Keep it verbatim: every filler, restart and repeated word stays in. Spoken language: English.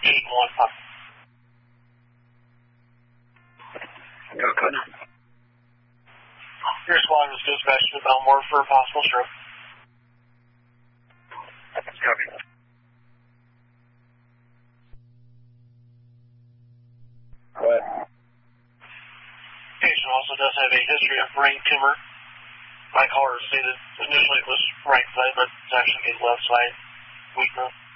eight one five. Go, Connor. Your squad was dispatched to Belmore for a possible stroke. Copy. Go ahead. Patient also does have a history of brain tumor. My caller stated initially it was right side, but it's actually his left side weakness.